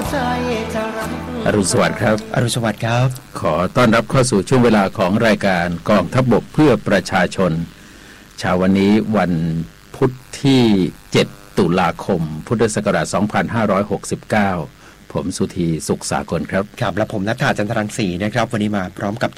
ใจจะรักอรุณสวัสดิ์ครับอรุณสวัสดิ์ครับขอต้อนรับเข้าสู่ช่วงเวลาของรายการกองทัพบกเพื่อประชาชนเช้าวันนี้วันพุธที่7ตุลาคมพุทธศักราช2569ผมสุธีสุขสากลครับครับและผมณัฐฐา จันทรังสีนะครับวันนี้มาพร้อมกับ